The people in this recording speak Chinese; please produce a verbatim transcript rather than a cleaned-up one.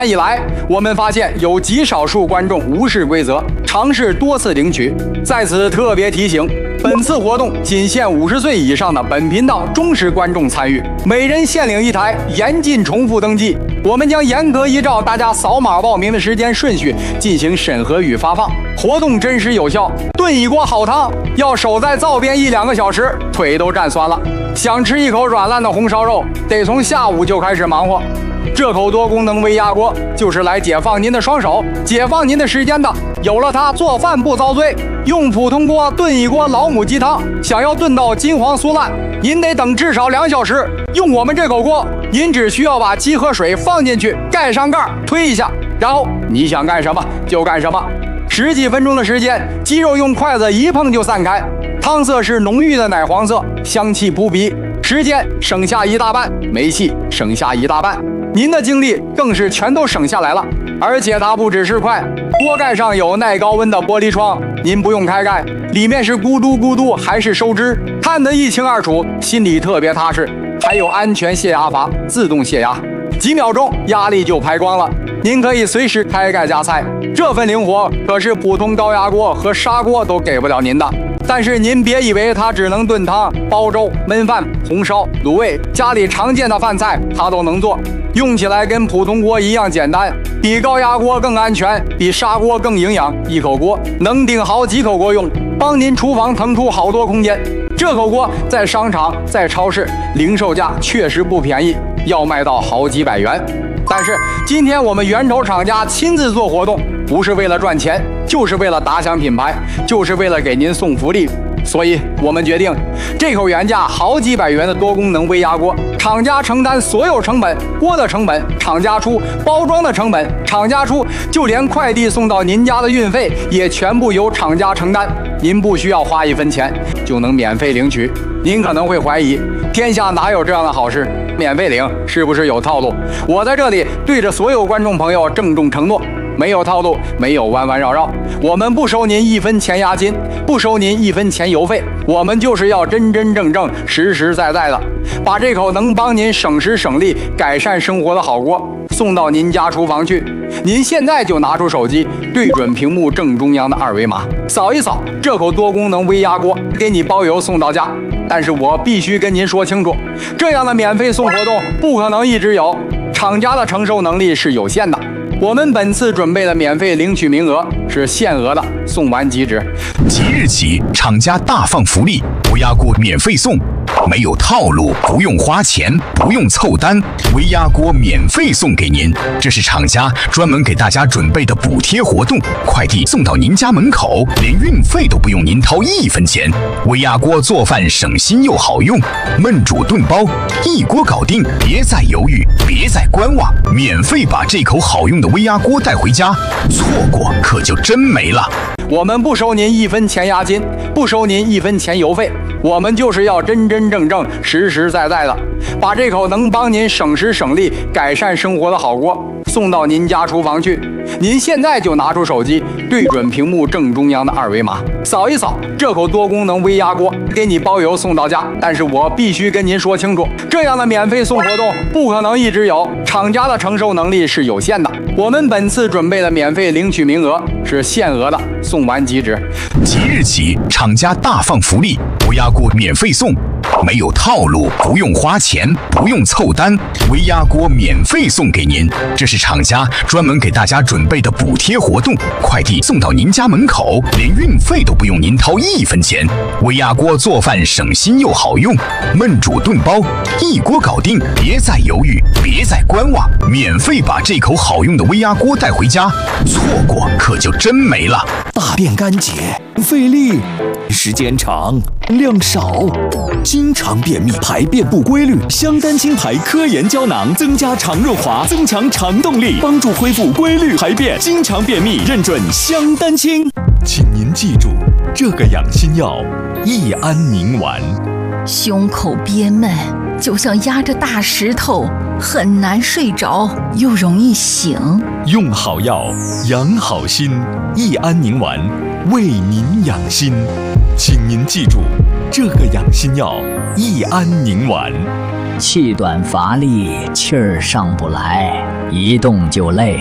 以来，我们发现有极少数观众无视规则，尝试多次领取。在此特别提醒，本次活动仅限五十岁以上的本频道忠实观众参与，每人限领一台，严禁重复登记。我们将严格依照大家扫码报名的时间顺序进行审核与发放，活动真实有效。炖一锅好汤要守在灶边一两个小时，腿都站酸了。想吃一口软烂的红烧肉，得从下午就开始忙活。这口多功能微压锅就是来解放您的双手，解放您的时间的。有了它，做饭不遭罪。用普通锅炖一锅老母鸡汤，想要炖到金黄酥烂，您得等至少两小时。用我们这口锅，您只需要把鸡和水放进去，盖上盖，推一下，然后你想干什么就干什么。十几分钟的时间，鸡肉用筷子一碰就散开，汤色是浓郁的奶黄色，香气扑鼻。时间省下一大半，煤气省下一大半，您的精力更是全都省下来了。而且它不只是快，锅盖上有耐高温的玻璃窗，您不用开盖，里面是咕嘟咕嘟还是收汁，看得一清二楚，心里特别踏实。还有安全泄压阀，自动泄压，几秒钟压力就排光了，您可以随时开盖加菜。这份灵活可是普通高压锅和砂锅都给不了您的。但是您别以为它只能炖汤、煲粥、焖饭、红烧、卤味，家里常见的饭菜它都能做，用起来跟普通锅一样简单，比高压锅更安全，比砂锅更营养。一口锅能顶好几口锅用，帮您厨房腾出好多空间。这口锅在商场、在超市零售价确实不便宜，要卖到好几百元。但是今天我们源头厂家亲自做活动，不是为了赚钱，就是为了打响品牌，就是为了给您送福利。所以我们决定，这口原价好几百元的多功能微压锅，厂家承担所有成本，锅的成本厂家出，包装的成本厂家出，就连快递送到您家的运费也全部由厂家承担。您不需要花一分钱就能免费领取。您可能会怀疑，天下哪有这样的好事？免费领是不是有套路？我在这里对着所有观众朋友郑重承诺，没有套路，没有弯弯绕绕，我们不收您一分钱押金，不收您一分钱邮费，我们就是要真真正正、实实在在的把这口能帮您省时省力、改善生活的好锅送到您家厨房去。您现在就拿出手机，对准屏幕正中央的二维码，扫一扫，这口多功能微压锅给你包邮送到家。但是我必须跟您说清楚，这样的免费送活动不可能一直有，厂家的承受能力是有限的。我们本次准备的免费领取名额是限额的，送完即止。 即日起，厂家大放福利，微压锅免费送，没有套路，不用花钱，不用凑单，微压锅免费送给您。这是厂家专门给大家准备的补贴活动，快递送到您家门口，连运费都不用您掏一分钱。微压锅做饭省心又好用，焖煮炖煲一锅搞定，别再犹豫，别再观望，免费把这口好用的微压锅带回家，错过可就真没了。 我们不收您一分钱押金，不收您一分钱邮费，我们就是要真真正正、实实在在的把这口能帮您省时省力、改善生活的好锅送到您家厨房去。您现在就拿出手机，对准屏幕正中央的二维码，扫一扫，这口多功能微压锅给你包邮送到家。但是我必须跟您说清楚，这样的免费送活动不可能一直有，厂家的承受能力是有限的。我们本次准备的免费领取名额是限额的，送完即止。 即日起，厂家大放福利，微压锅免费送，没有套路，不用花钱，不用凑单，微压锅免费送给您。这是厂家专门给大家准备的补贴活动，快递送到您家门口，连运费都不用您掏一分钱。微压锅做饭省心又好用，焖煮炖煲一锅搞定，别再犹豫，别再观望，免费把这口好用的微压锅带回家，错过可就真没了。 大便干结，费力，时间长，量少，经常便秘，排便不规律。香丹清排科研胶囊增加肠润滑，增强肠动力，帮助恢复规律排便。经常便秘认准香丹清。请您记住，这个养心药益安宁丸。 胸口憋闷，就像压着大石头，很难睡着，又容易醒。 用好药，养好心，益安宁丸为您养心。请您记住，这个养心药益安宁丸。 气短乏力，气儿上不来， 一动就累。